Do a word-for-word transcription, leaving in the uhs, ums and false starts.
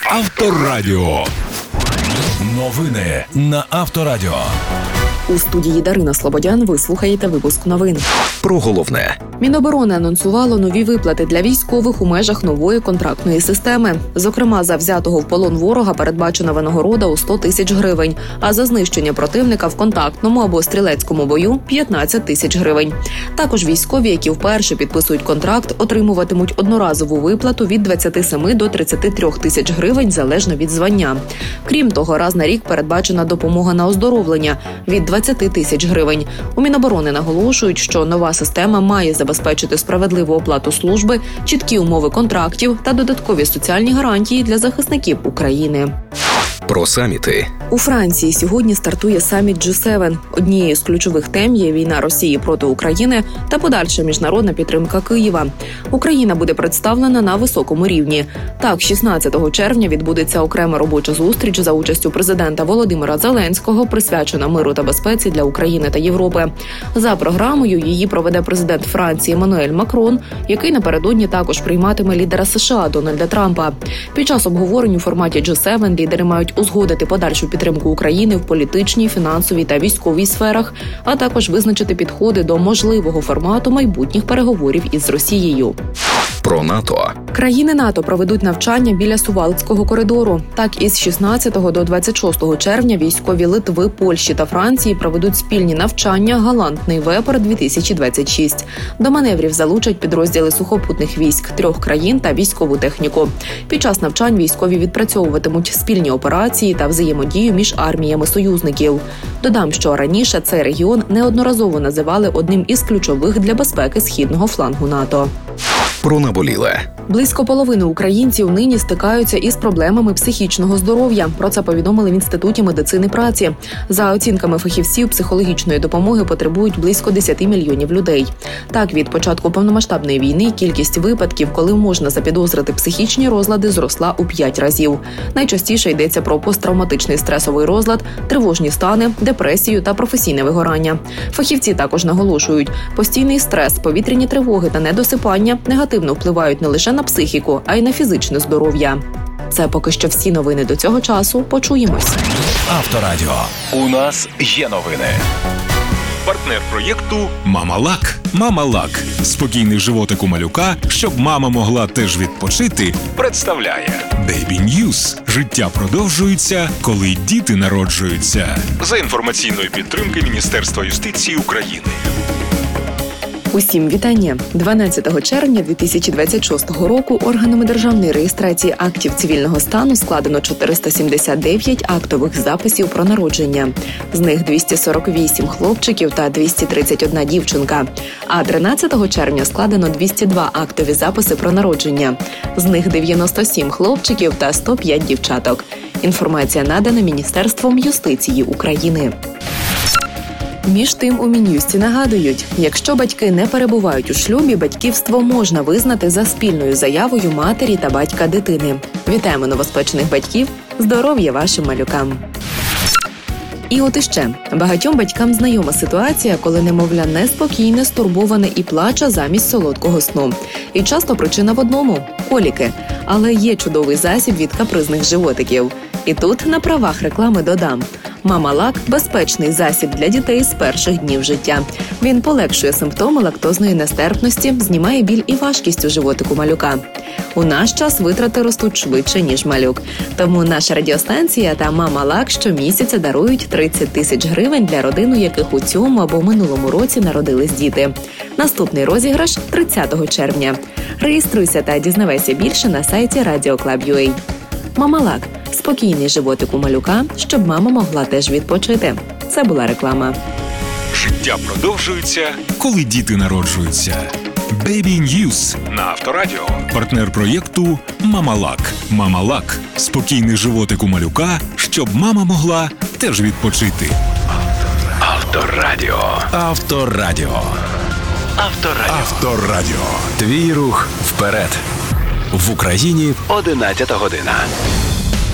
Авторадіо. Новини на Авторадіо. У студії Дарина Слободян ви слухаєте випуск новин. Про головне. Міноборони анонсувало нові виплати для військових у межах нової контрактної системи. Зокрема, за взятого в полон ворога передбачена винагорода у сто тисяч гривень, а за знищення противника в контактному або стрілецькому бою – п'ятнадцять тисяч гривень. Також військові, які вперше підписують контракт, отримуватимуть одноразову виплату від двадцяти семи до тридцяти трьох тисяч гривень залежно від звання. Крім того, раз на рік передбачена допомога на оздоровлення – від двадцяти тисяч гривень. У Міноборони наголошують, що нова система має забезпечити справедливу оплату служби, чіткі умови контрактів та додаткові соціальні гарантії для захисників України. Про саміти. У Франції сьогодні стартує саміт джі севен. Однією з ключових тем є війна Росії проти України та подальша міжнародна підтримка Києва. Україна буде представлена на високому рівні. Так, шістнадцятого червня відбудеться окрема робоча зустріч за участю президента Володимира Зеленського, присвячена миру та безпеці для України та Європи. За програмою її проведе президент Франції Еммануель Макрон, який напередодні також прийматиме лідера США Дональда Трампа. Під час обговорень у форматі джі севен лідери мають узгодити подальшу підтримку України в політичній, фінансовій та військовій сферах, а також визначити підходи до можливого формату майбутніх переговорів із Росією. Про НАТО. Країни НАТО проведуть навчання біля Сувалкського коридору. Так, із шістнадцятого до двадцять шостого червня військові Литви, Польщі та Франції проведуть спільні навчання «Галантний вепер-дві тисячі двадцять шість». До маневрів залучать підрозділи сухопутних військ трьох країн та військову техніку. Під час навчань військові відпрацьовуватимуть спільні операції та взаємодію між арміями союзників. Додам, що раніше цей регіон неодноразово називали одним із ключових для безпеки східного флангу НАТО. Про наболіле. Близько половини українців нині стикаються із проблемами психічного здоров'я. Про це повідомили в Інституті медицини праці. За оцінками фахівців, психологічної допомоги потребують близько десяти мільйонів людей. Так, від початку повномасштабної війни кількість випадків, коли можна запідозрити психічні розлади, зросла у п'ять разів. Найчастіше йдеться про посттравматичний стресовий розлад, тривожні стани, депресію та професійне вигорання. Фахівці також наголошують, постійний стрес, повітряні тривоги та недосипання негативно впливають не лише на психіку, а й на фізичне здоров'я. Це поки що всі новини до цього часу. Почуємось. Авторадіо. У нас є новини. Партнер проєкту «Мама-Лак». «Мама-Лак» – спокійний животик у малюка, щоб мама могла теж відпочити, представляє Baby News. Життя продовжується, коли діти народжуються. За інформаційної підтримки Міністерства юстиції України. Усім вітання! дванадцятого червня дві тисячі двадцять шостого року органами державної реєстрації актів цивільного стану складено чотириста сімдесят дев'ять актових записів про народження. З них двісті сорок вісім хлопчиків та двісті тридцять одна дівчинка. А тринадцятого червня складено двісті два актові записи про народження. З них дев'яносто сім хлопчиків та сто п'ять дівчаток. Інформація надана Міністерством юстиції України. Між тим, у Мін'юсті нагадують, якщо батьки не перебувають у шлюбі, батьківство можна визнати за спільною заявою матері та батька дитини. Вітаємо новоспечених батьків! Здоров'я вашим малюкам! І от іще. Багатьом батькам знайома ситуація, коли немовля неспокійне, стурбоване і плаче замість солодкого сну. І часто причина в одному – коліки. Але є чудовий засіб від капризних животиків. І тут на правах реклами додам. «Мама-Лак» – безпечний засіб для дітей з перших днів життя. Він полегшує симптоми лактозної нестерпності, знімає біль і важкість у животику малюка. У наш час витрати ростуть швидше, ніж малюк. Тому наша радіостанція та «Мама-Лак» щомісяця дарують тридцять тисяч гривень для родин, у яких у цьому або минулому році народились діти. Наступний розіграш – тридцятого червня. Реєструйся та дізнавайся більше на сайті радіо клаб крапка ю а. «Мама-Лак» – спокійний животик у малюка, щоб мама могла теж відпочити. Це була реклама. Життя продовжується, коли діти народжуються. Baby News на Авторадіо. Партнер проєкту «Мама-Лак». «Мама-Лак» – спокійний животик у малюка, щоб мама могла теж відпочити. Авторадіо. Авторадіо. Авторадіо. Авторадіо. Твій рух вперед. В Україні одинадцята година.